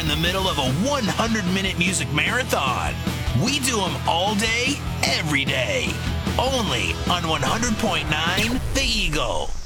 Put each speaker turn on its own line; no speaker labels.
in the middle of a 100-minute music marathon. We do them all day, every day. Only on 100.9 The Eagle.